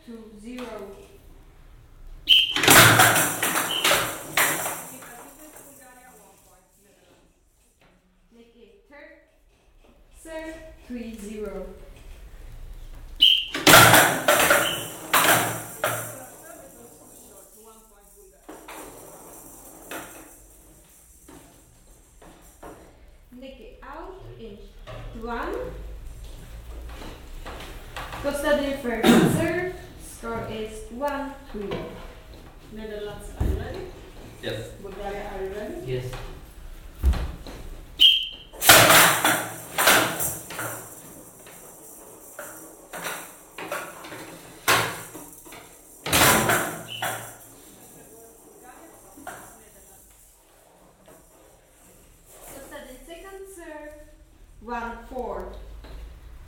2-0. Nikki, third serve 3-0. Nikki out in 1. Kostadin first serve. Score is 1-3. Netherlands, are you ready? Yes. Bulgaria, are you ready? Yes.